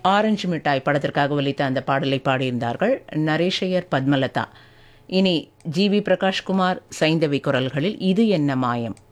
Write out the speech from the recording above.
Orange மிட்டாய் படத்திற்காக ஒலித்த அந்த பாடலை பாடியிருந்தார்கள் நரேஷையர், பத்மலதா. இனி ஜி வி பிரகாஷ்குமார், சைந்தவி குரல்களில் இது என்ன மாயம்.